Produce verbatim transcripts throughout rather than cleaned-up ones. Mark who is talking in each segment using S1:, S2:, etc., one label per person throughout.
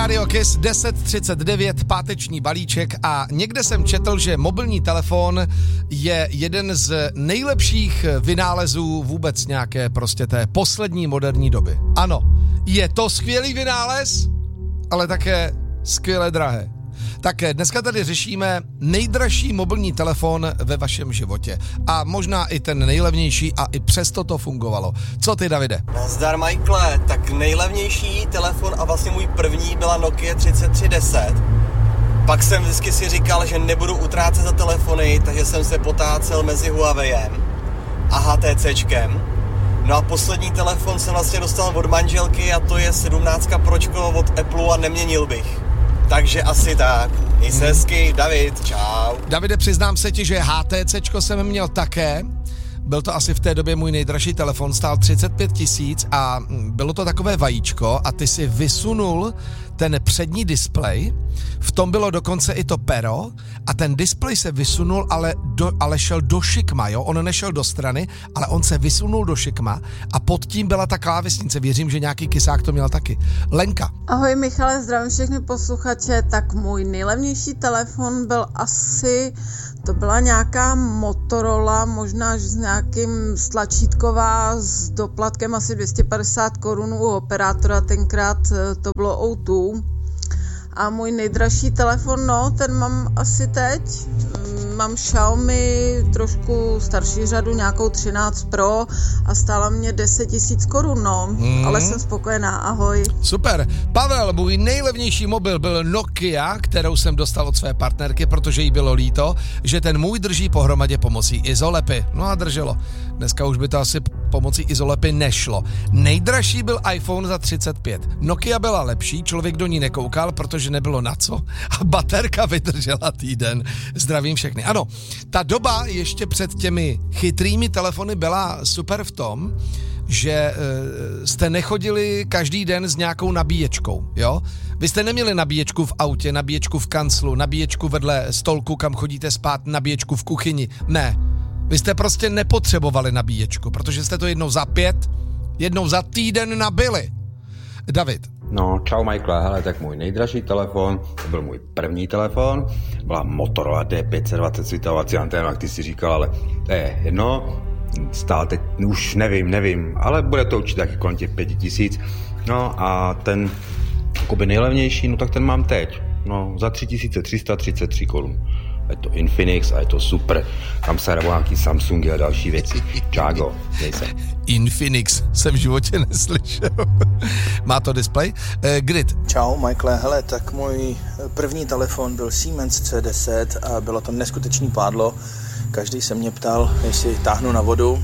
S1: Radio Kiss deset třicet devět, páteční balíček a někde jsem četl, že mobilní telefon je jeden z nejlepších vynálezů vůbec nějaké prostě té poslední moderní doby. Ano, je to skvělý vynález, ale také skvěle drahé. Tak dneska tady řešíme nejdražší mobilní telefon ve vašem životě. A možná i ten nejlevnější a i přesto to fungovalo. Co ty, Davide?
S2: Nazdar, Michaele. Tak nejlevnější telefon a vlastně můj první byla Nokia třicet tři deset. Pak jsem vždycky si říkal, že nebudu utrácet za telefony, takže jsem se potácel mezi Huaweiem a HTCčkem. No a poslední telefon jsem vlastně dostal od manželky a to je sedmnáct Pročko od Apple a neměnil bych. Takže asi tak. Měj se hezky, David, čau.
S1: Davide, přiznám se ti, že HTCčko jsem měl také. Byl to asi v té době můj nejdražší telefon, stál třicet pět tisíc a bylo to takové vajíčko a ty si vysunul ten přední displej, v tom bylo dokonce i to pero a ten displej se vysunul, ale, do, ale šel do šikma, jo, on nešel do strany, ale on se vysunul do šikma a pod tím byla ta klávesnice, věřím, že nějaký kysák to měl taky. Lenka.
S3: Ahoj Michale, zdravím všechny posluchače, tak můj nejlevnější telefon byl asi, to byla nějaká Motorola, možná s nějakým stlačítková s doplatkem asi dvě stě padesát korun u operátora, tenkrát to bylo ó dva. A můj nejdražší telefon, no, ten mám asi teď. Mám Xiaomi, trošku starší řadu, nějakou třináct Pro a stála mě deset tisíc korun, no. Hmm. Ale jsem spokojená, ahoj.
S1: Super. Pavel, můj nejlevnější mobil byl Nokia, kterou jsem dostal od své partnerky, protože jí bylo líto, že ten můj drží pohromadě pomocí izolepy. No a drželo. Dneska už by to asi pomocí izolepy nešlo. Nejdražší byl iPhone za třicet pět. Nokia byla lepší, člověk do ní nekoukal, protože nebylo na co a baterka vydržela týden. Zdravím všechny. Ano, ta doba ještě před těmi chytrými telefony byla super v tom, že e, jste nechodili každý den s nějakou nabíječkou, jo? Vy jste neměli nabíječku v autě, nabíječku v kanclu, nabíječku vedle stolku, kam chodíte spát, nabíječku v kuchyni. Ne. Vy jste prostě nepotřebovali nabíječku, protože jste to jednou za pět, jednou za týden nabili. David.
S4: No, čau Michael, hele, tak můj nejdražší telefon, to byl můj první telefon, byla Motorola D pět set dvacet svítavovací anténa, jak ty si říkal, ale to je jedno, stál teď, už nevím, nevím, ale bude to určitě taky kolem těch pěti tisíc, no a ten, jakoby nejlevnější, no tak ten mám teď, no za tři tisíce tři sta třicet tři korun. Je to Infinix a je to super. Tam se hrabou nějaký Samsungy a další věci. Čágo, dej se.
S1: Infinix jsem v životě neslyšel. Má to displej? Eh, Grid.
S5: Čau, Michael. Hele, tak můj první telefon byl Siemens C deset a bylo to neskutečný pádlo. Každý se mě ptal, jestli táhnu na vodu.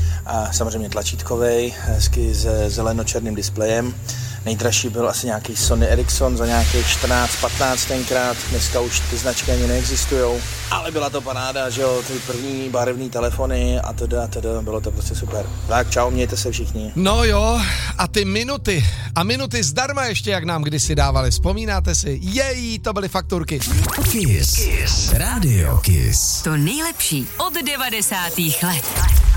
S5: A samozřejmě tlačítkovej, hezky se zeleno-černým displejem. Nejdražší byl asi nějaký Sony Ericsson za nějakých čtrnáct patnáct tenkrát, dneska už ty značky ani neexistujou, ale byla to paráda, že jo, ty první barevný telefony a teda, a teda, bylo to prostě super. Tak čau, mějte se všichni.
S1: No jo, a ty minuty, a minuty zdarma ještě, jak nám kdysi dávali, vzpomínáte si? Jej, to byly fakturky.
S6: Kiss. Kiss. Radio Kiss.
S7: To nejlepší od devadesátých let.